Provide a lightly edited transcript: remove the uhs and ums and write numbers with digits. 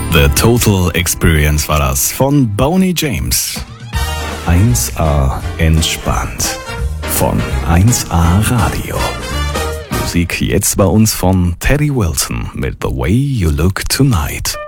The Total Experience war das von Boney James. 1A entspannt von 1A Radio. Musik jetzt bei uns von Teddy Wilson mit The Way You Look Tonight.